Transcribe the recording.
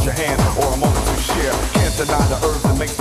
your hand or a moment to share. Can't deny the herbs that makes